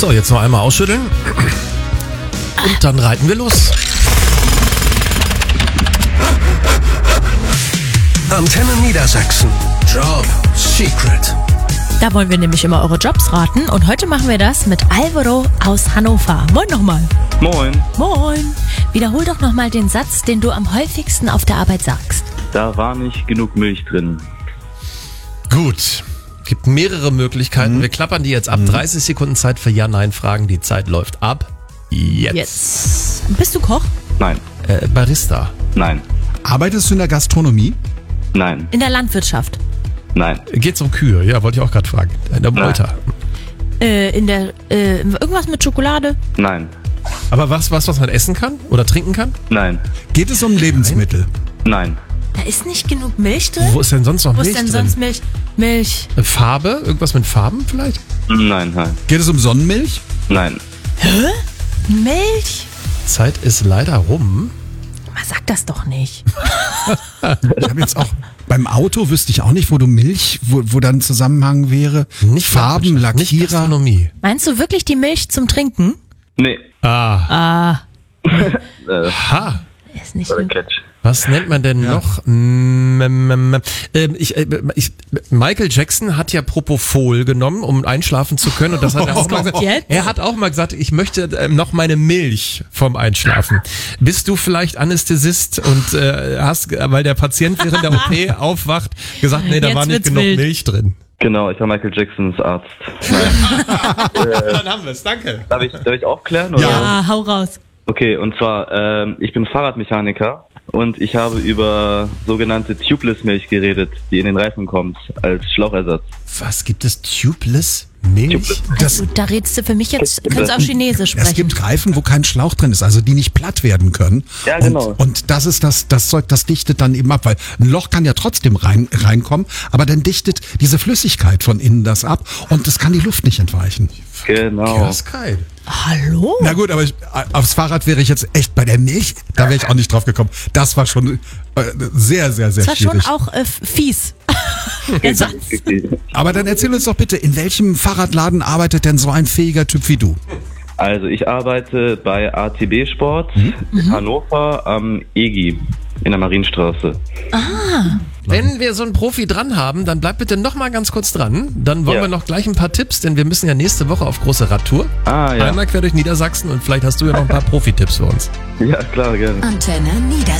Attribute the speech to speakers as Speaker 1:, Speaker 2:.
Speaker 1: So, jetzt noch einmal ausschütteln. Und dann reiten wir los.
Speaker 2: Antenne Niedersachsen. Job Secret.
Speaker 3: Da wollen wir nämlich immer eure Jobs raten. Und heute machen wir das mit Alvaro aus Hannover. Moin nochmal.
Speaker 4: Moin.
Speaker 3: Moin. Wiederhol doch nochmal den Satz, den du am häufigsten auf der Arbeit sagst.
Speaker 4: Da war nicht genug Milch drin.
Speaker 1: Gut. Gibt mehrere Möglichkeiten. Wir klappern die jetzt ab. 30 Sekunden Zeit für Ja-Nein-Fragen. Die Zeit läuft ab. Jetzt.
Speaker 3: Bist du Koch?
Speaker 4: Nein.
Speaker 1: Barista.
Speaker 4: Nein.
Speaker 5: Arbeitest du in der Gastronomie?
Speaker 4: Nein.
Speaker 3: In der Landwirtschaft?
Speaker 4: Nein.
Speaker 1: Geht's um Kühe? Ja, wollte ich auch gerade fragen. In der Meuter.
Speaker 3: Irgendwas mit Schokolade?
Speaker 4: Nein.
Speaker 1: Aber was man essen kann oder trinken kann?
Speaker 4: Nein.
Speaker 5: Geht es um Lebensmittel?
Speaker 4: Nein.
Speaker 3: Da ist nicht genug Milch drin?
Speaker 1: Wo ist denn sonst noch
Speaker 3: Wo
Speaker 1: Milch
Speaker 3: ist denn
Speaker 1: drin?
Speaker 3: sonst Milch? Milch.
Speaker 1: Farbe? Irgendwas mit Farben vielleicht?
Speaker 4: Nein.
Speaker 5: Geht es um Sonnenmilch?
Speaker 4: Nein.
Speaker 3: Milch?
Speaker 1: Zeit ist leider rum.
Speaker 3: Man sagt das doch nicht.
Speaker 5: Ich habe jetzt auch beim Auto wüsste ich auch nicht, wo du Milch, wo dann ein Zusammenhang wäre.
Speaker 1: Nicht
Speaker 5: Farben,
Speaker 1: Landwirtschaft, nicht
Speaker 5: Lackierer.
Speaker 1: Gastronomie.
Speaker 3: Meinst du wirklich die Milch zum Trinken?
Speaker 4: Nee.
Speaker 1: Ha.
Speaker 3: Ist nicht
Speaker 4: War der
Speaker 3: genug.
Speaker 4: Catch.
Speaker 1: Was nennt man denn noch? Michael Jackson hat ja Propofol genommen, um einschlafen zu können. Und das hat er auch mal gesagt.
Speaker 3: Jetzt?
Speaker 1: Er hat auch mal gesagt, ich möchte noch meine Milch vom Einschlafen. Bist du vielleicht Anästhesist und hast, weil der Patient während der OP aufwacht, gesagt, nee, da
Speaker 3: Jetzt
Speaker 1: war nicht
Speaker 3: wird's
Speaker 1: genug
Speaker 3: wild.
Speaker 1: Milch drin.
Speaker 4: Genau, ich war Michael Jacksons Arzt.
Speaker 1: Dann haben wir es, danke.
Speaker 4: Darf ich aufklären? Oder?
Speaker 3: Ja, hau raus.
Speaker 4: Okay, und zwar, ich bin Fahrradmechaniker und ich habe über sogenannte Tubeless-Milch geredet, die in den Reifen kommt, als Schlauchersatz.
Speaker 1: Was gibt es? Tubeless Milch?
Speaker 3: Also, da redest du für mich jetzt, könntest auch Chinesisch
Speaker 5: Es
Speaker 3: sprechen.
Speaker 5: gibt Reifen, wo kein Schlauch drin ist, also die nicht platt werden können.
Speaker 4: Ja, genau.
Speaker 5: Und das ist das Zeug, das dichtet dann eben ab, weil ein Loch kann ja trotzdem reinkommen, aber dann dichtet diese Flüssigkeit von innen das ab und es kann die Luft nicht entweichen.
Speaker 4: Genau.
Speaker 1: Das ist geil.
Speaker 3: Hallo?
Speaker 5: Na gut, aber aufs Fahrrad wäre ich jetzt echt bei der Milch, da wäre ich auch nicht drauf gekommen. Das war schon sehr, sehr, sehr
Speaker 3: Das war schon
Speaker 5: schwierig.
Speaker 3: auch fies. Der Satz.
Speaker 5: Aber dann erzähl uns doch bitte, in welchem Fahrradladen arbeitet denn so ein fähiger Typ wie du?
Speaker 4: Also ich arbeite bei ATB Sport in Hannover am EGI in der Marienstraße.
Speaker 1: Wenn wir so einen Profi dran haben, dann bleib bitte noch mal ganz kurz dran. Dann wollen
Speaker 4: Ja.
Speaker 1: wir noch gleich ein paar Tipps, denn wir müssen ja nächste Woche auf große Radtour.
Speaker 4: Ah ja,
Speaker 1: Einmal quer durch Niedersachsen und vielleicht hast du ja noch ein paar Profi-Tipps für uns.
Speaker 4: ja klar, gerne.
Speaker 6: Antenne Niedersachsen.